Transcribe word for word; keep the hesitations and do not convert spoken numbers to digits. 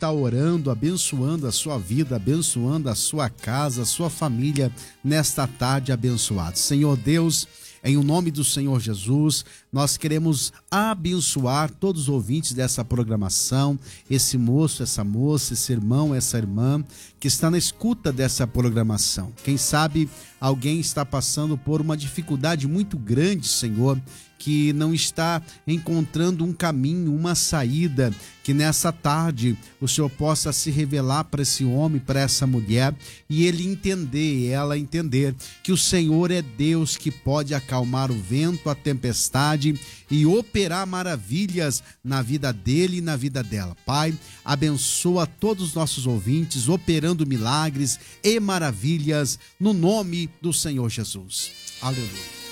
está orando, abençoando a sua vida, abençoando a sua casa, a sua família nesta tarde abençoada. Senhor Deus, em o nome do Senhor Jesus, nós queremos abençoar todos os ouvintes dessa programação, esse moço, essa moça, esse irmão, essa irmã que está na escuta dessa programação. Quem sabe alguém está passando por uma dificuldade muito grande, Senhor, que não está encontrando um caminho, uma saída, que nessa tarde o Senhor possa se revelar para esse homem, para essa mulher, e ele entender, e ela entender que o Senhor é Deus que pode acalmar o vento, a tempestade e operar maravilhas na vida dele e na vida dela. Pai, abençoa todos os nossos ouvintes, operando milagres e maravilhas no nome do Senhor Jesus. Aleluia.